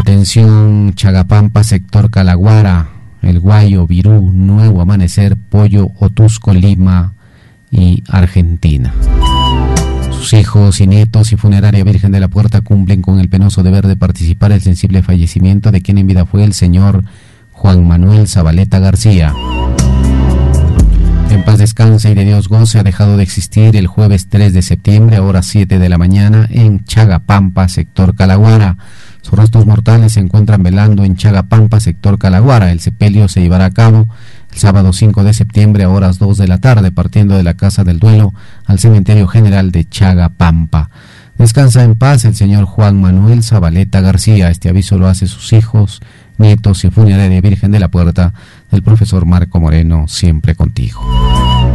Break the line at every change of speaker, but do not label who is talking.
Atención, Chagapampa, sector Calaguara, El Guayo, Virú, Nuevo Amanecer, Pollo, Otusco, Lima y Argentina. Sus hijos y nietos y Funeraria Virgen de la Puerta cumplen con el penoso deber de participar en el sensible fallecimiento de quien en vida fue el señor Juan Manuel Zabaleta García. En paz descanse y de Dios goce. Ha dejado de existir el jueves 3 de septiembre a horas 7 de la mañana en Chagapampa, sector Calaguara. Sus restos mortales se encuentran velando en Chagapampa, sector Calaguara. El sepelio se llevará a cabo el sábado 5 de septiembre a horas 2 de la tarde, partiendo de la Casa del Duelo al Cementerio General de Chagapampa. Descansa en paz el señor Juan Manuel Zabaleta García. Este aviso lo hace sus hijos, nietos y Funeraria Virgen de la Puerta del profesor Marco Moreno, siempre contigo.